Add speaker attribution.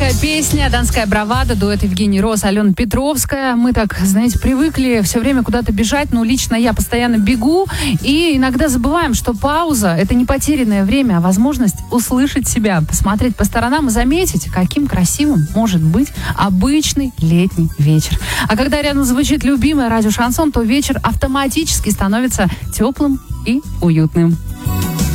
Speaker 1: Донская песня, донская бравада, дуэт Евгений Рос, Алена Петровская. Мы так, знаете, привыкли все время куда-то бежать, но лично я постоянно бегу, и иногда забываем, что пауза — это не потерянное время, а возможность услышать себя, посмотреть по сторонам и заметить, каким красивым может быть обычный летний вечер. А когда рядом звучит любимое радио «Шансон», то вечер автоматически становится теплым и уютным.